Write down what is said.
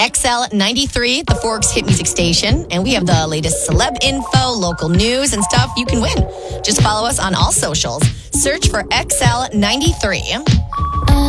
XL93, the Forks hit music station, and we have the latest celeb info, local news, and stuff you can win. Just follow us on all socials. Search for XL93.